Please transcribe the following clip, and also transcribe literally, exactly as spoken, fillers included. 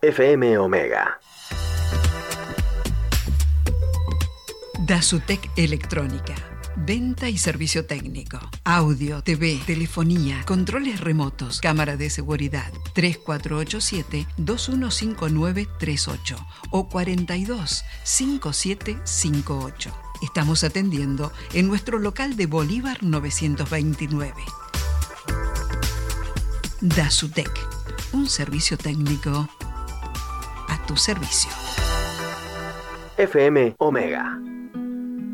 F M Omega. Dasutec Electrónica. Venta y servicio técnico. Audio, T V, telefonía, controles remotos, cámara de seguridad. tres cuatro ocho siete, dos uno cinco nueve tres ocho o cuarenta y dos, cincuenta y siete cincuenta y ocho. Estamos atendiendo en nuestro local de Bolívar novecientos veintinueve. Dasutec. Un servicio técnico a tu servicio. F M Omega.